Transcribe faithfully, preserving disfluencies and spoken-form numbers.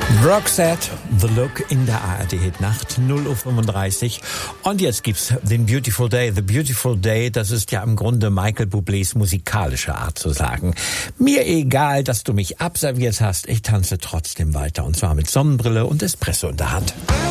Roxette, The Look in der A R D-Hitnacht, null Uhr fünfunddreißig. Und jetzt gibt's den Beautiful Day. The Beautiful Day, das ist ja im Grunde Michael Bublés musikalische Art zu sagen. Mir egal, dass du mich abserviert hast, ich tanze trotzdem weiter. Und zwar mit Sonnenbrille und Espresso in der Hand.